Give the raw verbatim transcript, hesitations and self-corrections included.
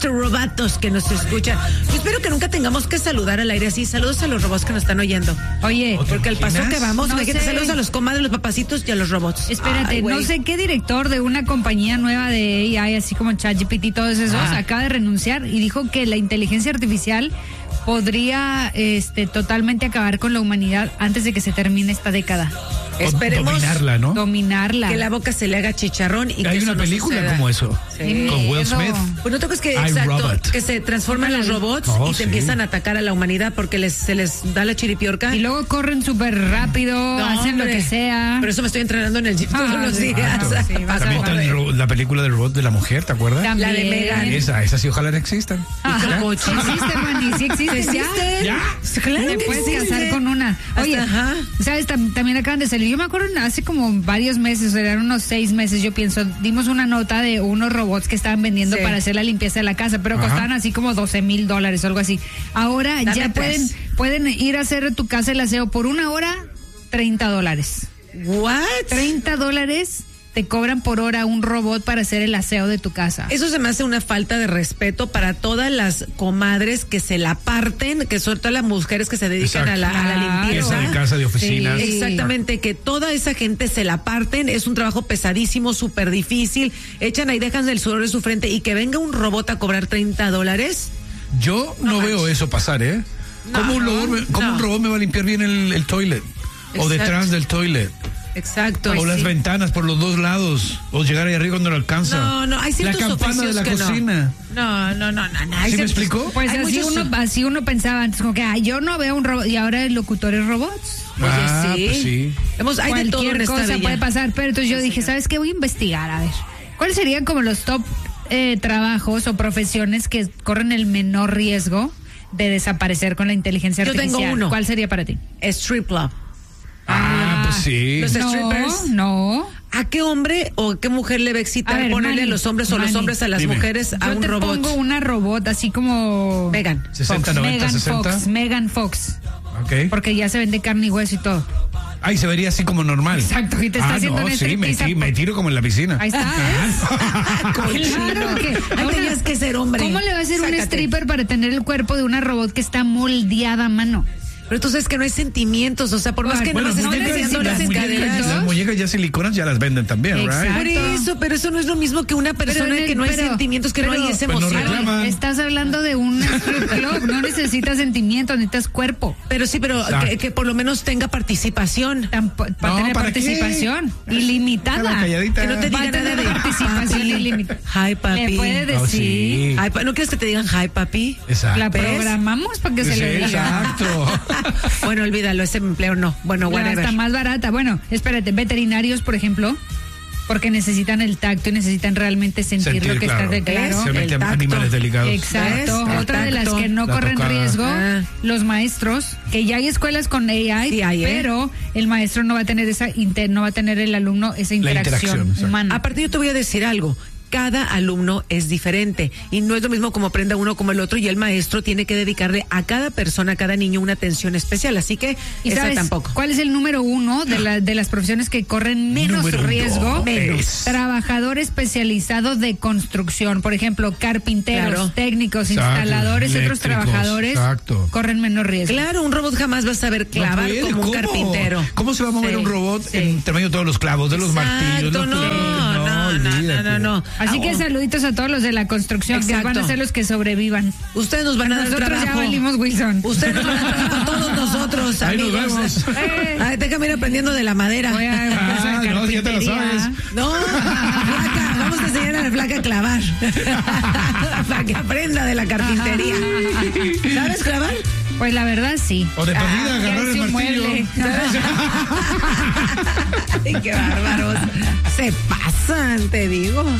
mister Robotos que nos escuchan. Yo espero que nunca tengamos que saludar al aire así. Saludos a los robots que nos están oyendo. Oye, porque al paso que vamos, no imagínate, sé. saludos a los comadres, los papacitos y a los robots. Espérate, Ay, no güey. sé qué director de una compañía nueva de A I, así como ChatGPT y todos esos, Ah. acaba de renunciar y dijo que la inteligencia artificial podría este totalmente acabar con la humanidad antes de que se termine esta década. Esperemos dominarla, ¿no? Dominarla. que la boca se le haga chicharrón y que Hay eso una no película suceda. como eso, Sí. con Will Miedo. Smith. Pues no tocas que, I, exacto, Robot. que se transforman los robots Oh, y se sí. empiezan a atacar a la humanidad porque les, se les da la chiripiorca. Y luego corren súper rápido, No, hacen hombre. lo que sea. Pero eso me estoy entrenando en el gym todos Ah, los sí, días. claro, sí, vas a También está ver. el ro- la película del robot de la mujer, ¿te acuerdas? También. La de Megan. Esa, esa sí, ojalá no existan. Ajá. Hijo Sí existe, Manny, sí existe. ¿Existen? ¿Ya? Claro Te que puedes existen. casar con una. Oye, Hasta, ajá. ¿sabes? Tam- también acaban de salir. Yo me acuerdo hace como varios meses, eran unos seis meses, yo pienso, dimos una nota de unos robots que estaban vendiendo Sí. para hacer la limpieza de la casa, pero Ajá. costaban así como doce mil dólares o algo así. Ahora Dame ya tres. pueden, pueden ir a hacer tu casa el aseo por una hora, treinta dólares. What? treinta dólares te cobran por hora un robot para hacer el aseo de tu casa. Eso se me hace una falta de respeto para todas las comadres que se la parten, que son todas las mujeres que se dedican a la, a la Exacto. limpieza. Esa de casa, de oficinas. Sí. Exactamente, que toda esa gente se la parten, es un trabajo pesadísimo, súper difícil, echan ahí, dejan el sudor de su frente y que venga un robot a cobrar treinta dólares. Yo no, No veo manches. eso pasar, ¿eh? ¿Cómo, un, no, robot me, cómo no. un robot me va a limpiar bien el, el toilet? O Exacto. detrás del toilet. Exacto. o las sí. ventanas por los dos lados. O llegar ahí arriba cuando no alcanza. No, no, hay La ciertos campana de oficios la que no. cocina. No, no, no, no, no. hay ¿Sí me ciertos- explicó? Pues hay así muchos- uno, así uno pensaba antes, como que ah, yo no veo un robot y ahora el locutor es robots. Oye, Ah, sí. pues sí. Hemos- hay de todo en Cualquier esta cosa villa. puede pasar, pero entonces yo Sí, dije, señor. ¿sabes qué? Voy a investigar, a ver. ¿Cuáles serían como los top eh, trabajos o profesiones que corren el menor riesgo de desaparecer con la inteligencia Yo artificial? tengo uno. ¿Cuál sería para ti? Strip club. Ah, pues sí. Los no, strippers. no. ¿A qué hombre o qué mujer le va a excitar A ver, ponerle Manny, a los hombres o los Manny, hombres a las dime. mujeres a Yo un te robot? pongo una robot así como Megan. sesenta, Fox, noventa, Megan sesenta. Fox, Megan Fox, Ok. porque ya se vende carne y hueso y todo. Ay, se vería así como normal. Exacto, y te está ah, haciendo no, una sí, me, striptease ti- a- me tiro como en la piscina. Ahí está, ¿ves? Cochino. Claro que- Ahí ahora, tenías que ser hombre. ¿Cómo le va a hacer un Sácate. stripper para tener el cuerpo de una robot que está moldeada a mano? Pero tú sabes que no hay sentimientos, o sea, por más Bueno, que Bueno, no pues nos no estén muñecas- enseñando las, las muñecas, encadenadas. las muñecas ya siliconas ya las venden también, Exacto. Por eso, pero eso no es lo mismo que una persona Pero en el- que no hay pero- sentimientos, que no pero- hay esa Pues no emoción. reclama. Estás hablando de un strip club, no necesitas sentimientos, necesitas cuerpo. Pero sí, pero Exacto. que, que por lo menos tenga participación. Tampo- para No, tener ¿para qué? participación ilimitada. Estaba calladita. Que no te Va a diga tener nada de participación papi. ilimitada. Hi, papi. Le puede Oh, decir. sí. Hi, pa- ¿no quieres que te digan hi, papi? Exacto. La ¿Ves? programamos para que se Sí, le diga. exacto. Bueno, olvídalo, ese empleo no. Bueno, Ya whatever. está más barata. Bueno, espérate, veterinarios, por ejemplo, porque necesitan el tacto y necesitan realmente sentir, Sentir, lo que claro. está de claro. Especialmente el tacto. animales delicados. Exacto. ¿Ves? El Otra de las tacto, que no la corren tocada. riesgo, Ah. los maestros, que ya hay escuelas con A I, Sí hay, ¿eh? pero el maestro no va a tener esa inter- no va a tener el alumno esa La interacción, interacción, exacto. humana. Aparte, yo te voy a decir algo. Cada alumno es diferente y no es lo mismo como aprenda uno como el otro, y el maestro tiene que dedicarle a cada persona, a cada niño una atención especial, así que ¿Y esa sabes tampoco. cuál es el número uno de, la, de las profesiones que corren menos Número riesgo? dos. Menos. Trabajador especializado de construcción, por ejemplo, carpinteros, Claro. técnicos, Exacto, instaladores, otros eléctricos, trabajadores exacto. corren menos riesgo. Claro, un robot jamás va a saber clavar No puede, como un ¿cómo? carpintero. ¿Cómo se va a mover Sí, un robot sí. en tamaño de todos los clavos, de los martillos? Exacto, no, no, no, no, olvídate. no, no. Así Ah, que oh, saluditos a todos los de la construcción, que Exacto. van a ser los que sobrevivan. Ustedes nos van a dar Nosotros ya trabajo. valimos, Wilson. Ustedes nos van a dar trabajo a todos nosotros, Ahí nos amigos. vemos. Eh. Ay, déjame ir aprendiendo de la madera. Voy a Ah, no, si ya te lo carpintería. sabes. No, flaca, vamos a enseñar a la flaca a clavar. Para que aprenda de la carpintería. ¿Sabes clavar? Pues la verdad sí. O de perdida, Ah, agarrar ya el hice un martillo. mueble. Ay, qué bárbaros. Se pasan, te digo.